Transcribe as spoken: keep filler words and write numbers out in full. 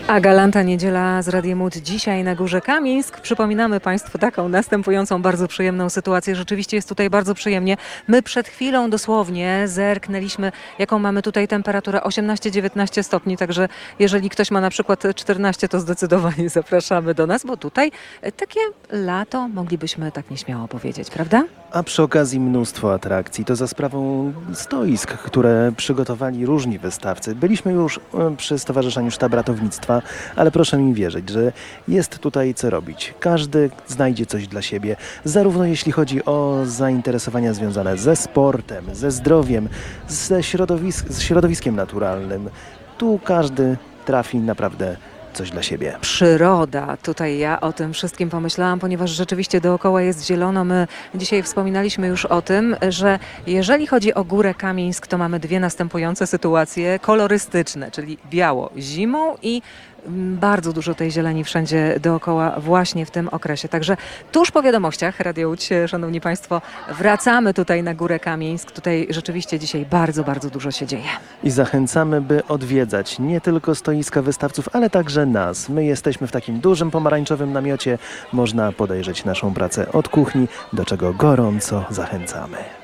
A Galanta Niedziela z Radiem Łódź dzisiaj na Górze Kamieńsk. Przypominamy Państwu taką następującą bardzo przyjemną sytuację. Rzeczywiście jest tutaj bardzo przyjemnie. My przed chwilą dosłownie zerknęliśmy, jaką mamy tutaj temperaturę, osiemnaście dziewiętnaście stopni, także jeżeli ktoś ma na przykład czternaście, to zdecydowanie zapraszamy do nas, bo tutaj takie lato, moglibyśmy tak nieśmiało powiedzieć, prawda? A przy okazji mnóstwo atrakcji. To za sprawą stoisk, które przygotowali różni wystawcy. Byliśmy już e, przy Stowarzyszeniu Sztab Ratownictwa, ale proszę mi wierzyć, że jest tutaj co robić. Każdy znajdzie coś dla siebie, zarówno jeśli chodzi o zainteresowania związane ze sportem, ze zdrowiem, ze środowisk z środowiskiem naturalnym. Tu każdy trafi naprawdę coś dla siebie. Przyroda. Tutaj ja o tym wszystkim pomyślałam, ponieważ rzeczywiście dookoła jest zielono. My dzisiaj wspominaliśmy już o tym, że jeżeli chodzi o Górę Kamieńsk, to mamy dwie następujące sytuacje kolorystyczne, czyli biało zimą i bardzo dużo tej zieleni wszędzie dookoła właśnie w tym okresie. Także tuż po wiadomościach Radio Łódź, szanowni Państwo, wracamy tutaj na Górę Kamieńsk. Tutaj rzeczywiście dzisiaj bardzo, bardzo dużo się dzieje. I zachęcamy, by odwiedzać nie tylko stoiska wystawców, ale także nas. My jesteśmy w takim dużym pomarańczowym namiocie. Można podejrzeć naszą pracę od kuchni, do czego gorąco zachęcamy.